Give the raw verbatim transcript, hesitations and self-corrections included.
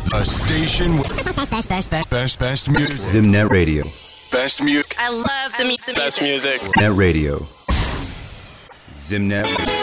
A station with best, best, best, best, best, best music. Zimnet Radio. Best music. I love the, mu- the Best music. Zimnet Radio. Zimnet Radio.